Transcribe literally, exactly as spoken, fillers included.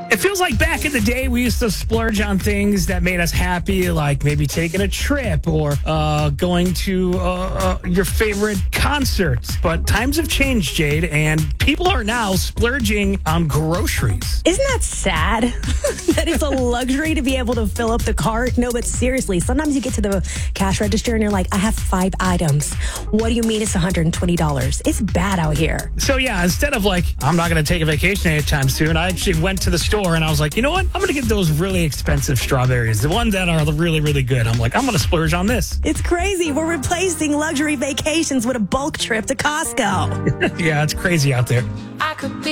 It feels like back in the day, we used to splurge on things that made us happy, like maybe taking a trip or uh, going to uh, uh, your favorite concerts. But times have changed, Jade, and people are now splurging on groceries. Isn't that sad? That it's a luxury to be able to fill up the cart? No, but seriously, sometimes you get to the cash register and you're like, I have five items. What do you mean it's one hundred twenty dollars? It's bad out here. So, yeah, instead of like, I'm not going to take a vacation anytime soon, I actually went to the store and I was like, you know what? I'm going to get those really expensive strawberries, the ones that are really, really good. I'm like, I'm going to splurge on this. It's crazy. We're replacing luxury vacations with a bulk trip to Costco. Yeah, it's crazy out there. I could be